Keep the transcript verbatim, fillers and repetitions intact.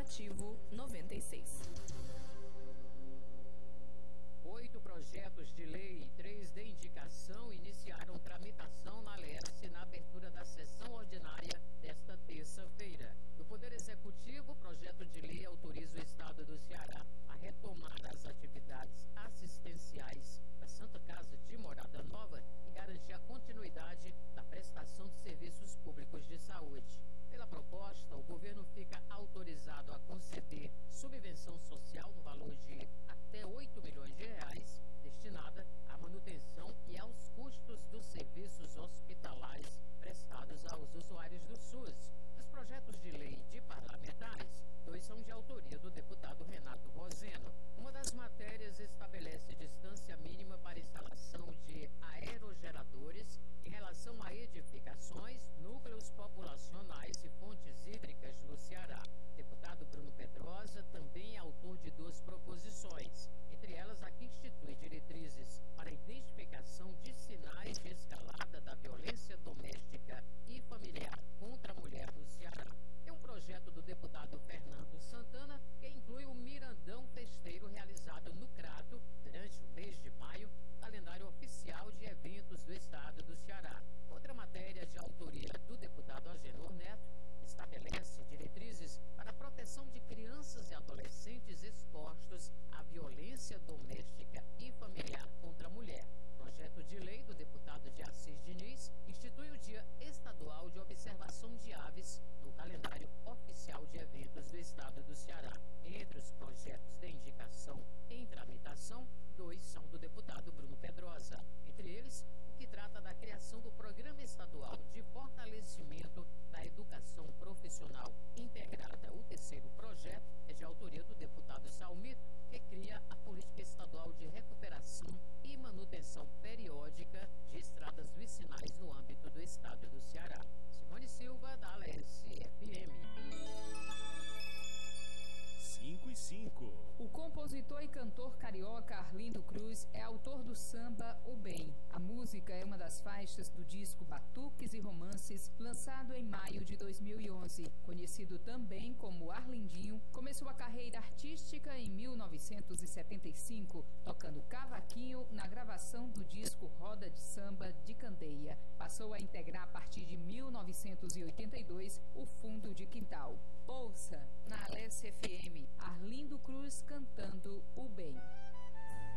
Informativo noventa e seis. Oito projetos de lei e três de indicação iniciaram tramitação na L E R C na abertura da sessão ordinária desta terça-feira. No Poder Executivo, o projeto de lei autoriza o Estado do Ceará a retomar as atividades assistenciais da Santa Casa de Morada Nova e garantir a continuidade da prestação de serviços públicos de saúde. Pela proposta, o governo fica autorizado a conceder subvenção social no valor de até oito milhões de reais, destinada à manutenção e aos custos dos serviços hospitalares prestados aos usuários do SUS. Dos projetos de lei de parlamentares, dois são de autoria do deputado Renato Roseno. Uma das matérias estabelece distância mínima para instalação de aerogeradores em relação a edificações, núcleos populacionais e fontes hídricas no Ceará. O deputado Bruno Pedrosa também é autor de duas proposições, entre elas a que institui diretrizes para a identificação de sinais de escalada da violência doméstica e familiar contra a mulher no Ceará. Tem um projeto do deputado Fernando Santana que inclui o Mirandão Festeiro realizado no Crato durante o mês de maio, calendário oficial de eventos do estado do Ceará. Outra matéria de autoria do deputado Agenor Neto estabelece diretrizes para a proteção de crianças e adolescentes expostos à violência doméstica e familiar contra a mulher. O projeto de lei do deputado de Assis Diniz institui o Dia Estadual de Observação de Aves no calendário oficial de eventos do estado do Ceará. Entre os projetos de indicação em tramitação, dois são do deputado Bruno Pedrosa. Entre eles, o que trata da criação do Programa Estadual de Fortalecimento da Educação Profissional Integrada. O terceiro projeto é de autoria do deputado Salmito, que cria a Política Estadual de Recuperação e Manutenção Periódica de Estradas Vicinais no âmbito do estado do Ceará. Simone Silva, da L S F M. cinco e cinco. O compositor e cantor carioca Arlindo Cruz é autor do samba O Bem. A música é uma das faixas do disco Batuques e Romances, lançado em maio de dois mil e onze. Conhecido também como Arlindinho, começou a carreira artística em mil novecentos e setenta e cinco, tocando cavaquinho na gravação do disco Roda de Samba de Candeia. Passou a integrar a partir de mil novecentos e oitenta e dois o Fundo de Quintal. Ouça na L S F M Arlindo Cruz cantando O Bem.